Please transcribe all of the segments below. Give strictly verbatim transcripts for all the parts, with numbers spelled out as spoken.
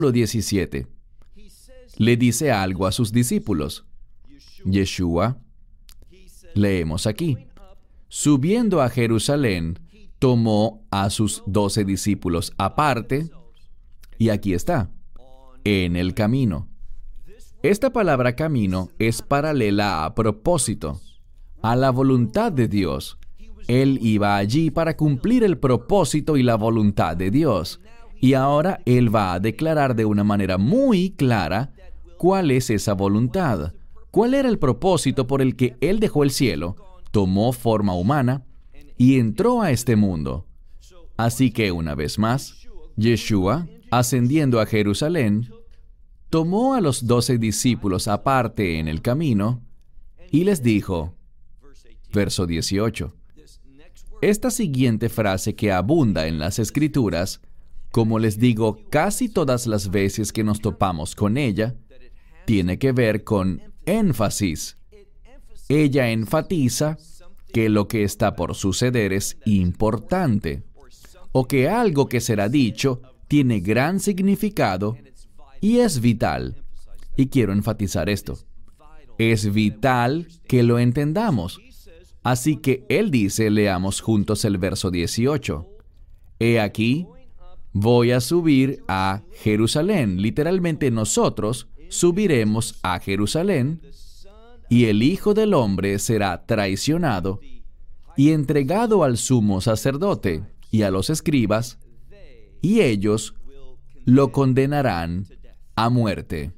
diecisiete. Le dice algo a sus discípulos. Yeshua, leemos aquí, subiendo a Jerusalén, tomó a sus doce discípulos aparte, y aquí está, en el camino. Esta palabra camino es paralela a propósito, a la voluntad de Dios. Él iba allí para cumplir el propósito y la voluntad de Dios. Y ahora Él va a declarar de una manera muy clara cuál es esa voluntad. ¿Cuál era el propósito por el que Él dejó el cielo, tomó forma humana y entró a este mundo? Así que, una vez más, Yeshua, ascendiendo a Jerusalén, tomó a los doce discípulos aparte en el camino y les dijo, verso dieciocho, esta siguiente frase que abunda en las Escrituras, como les digo casi todas las veces que nos topamos con ella, tiene que ver con énfasis. Ella enfatiza que lo que está por suceder es importante, o que algo que será dicho tiene gran significado y es vital. Y quiero enfatizar esto. Es vital que lo entendamos. Así que Él dice, leamos juntos el verso dieciocho. He aquí, voy a subir a Jerusalén. Literalmente nosotros subiremos a Jerusalén y el Hijo del Hombre será traicionado y entregado al sumo sacerdote y a los escribas, y ellos lo condenarán a muerte.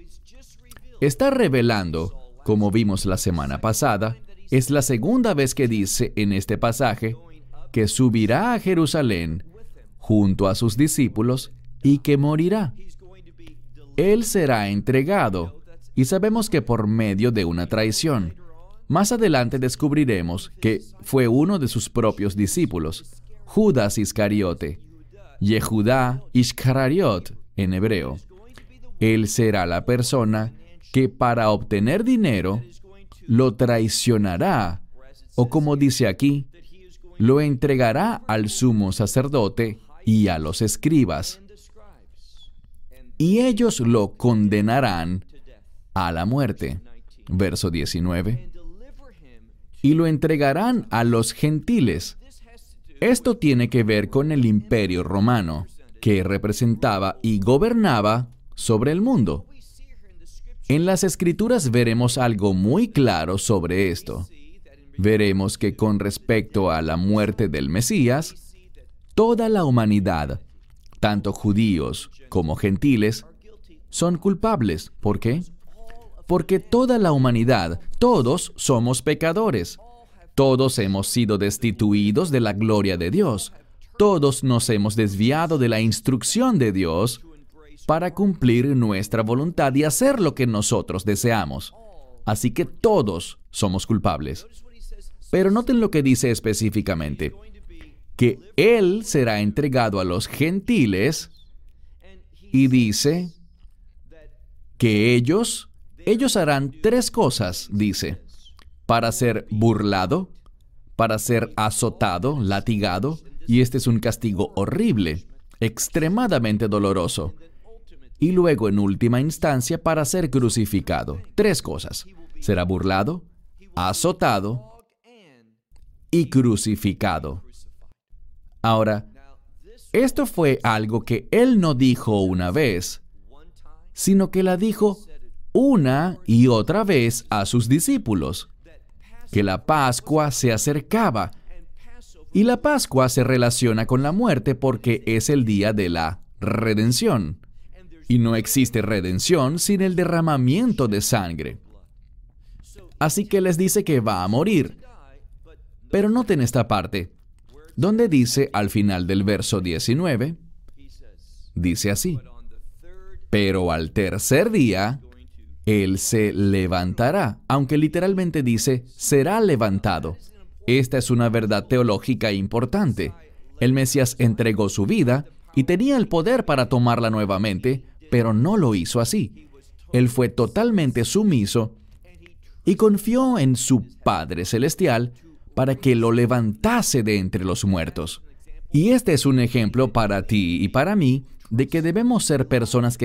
Está revelando, como vimos la semana pasada, es la segunda vez que dice en este pasaje que subirá a Jerusalén junto a sus discípulos y que morirá. Él será entregado, y sabemos que por medio de una traición. Más adelante descubriremos que fue uno de sus propios discípulos, Judas Iscariote, Yehudá Iscariot en hebreo. Él será la persona que para obtener dinero lo traicionará, o como dice aquí, lo entregará al sumo sacerdote y a los escribas, y ellos lo condenarán a la muerte. Verso diecinueve. Y lo entregarán a los gentiles. Esto tiene que ver con el imperio romano, que representaba y gobernaba sobre el mundo. En las Escrituras veremos algo muy claro sobre esto. Veremos que con respecto a la muerte del Mesías, toda la humanidad, tanto judíos como gentiles, son culpables. ¿Por qué? Porque toda la humanidad, todos somos pecadores. Todos hemos sido destituidos de la gloria de Dios. Todos nos hemos desviado de la instrucción de Dios para cumplir nuestra voluntad y hacer lo que nosotros deseamos. Así que todos somos culpables. Pero noten lo que dice específicamente, que Él será entregado a los gentiles, y dice que ellos, ellos harán tres cosas, dice, para ser burlado, para ser azotado, latigado, y este es un castigo horrible, extremadamente doloroso, y luego en última instancia para ser crucificado. Tres cosas: será burlado, azotado y crucificado. Ahora, esto fue algo que Él no dijo una vez, sino que la dijo una y otra vez a sus discípulos, que la Pascua se acercaba, y la Pascua se relaciona con la muerte porque es el día de la redención, y no existe redención sin el derramamiento de sangre. Así que les dice que va a morir. Pero noten esta parte, donde dice al final del verso diecinueve, dice así: pero al tercer día, Él se levantará, aunque literalmente dice, será levantado. Esta es una verdad teológica importante. El Mesías entregó su vida y tenía el poder para tomarla nuevamente, pero no lo hizo así. Él fue totalmente sumiso y confió en su Padre Celestial para que lo levantase de entre los muertos. Y este es un ejemplo para ti y para mí de que debemos ser personas que